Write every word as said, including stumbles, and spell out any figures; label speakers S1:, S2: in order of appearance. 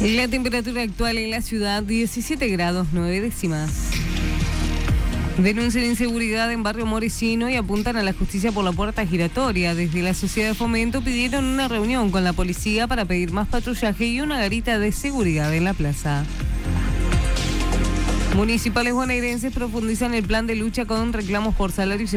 S1: La temperatura actual en la ciudad, diecisiete grados nueve décimas. Denuncian inseguridad en barrio Moresino y apuntan a la justicia por la puerta giratoria. Desde la Sociedad de Fomento pidieron una reunión con la policía para pedir más patrullaje y una garita de seguridad en la plaza. Municipales bonaerenses profundizan el plan de lucha con reclamos por salarios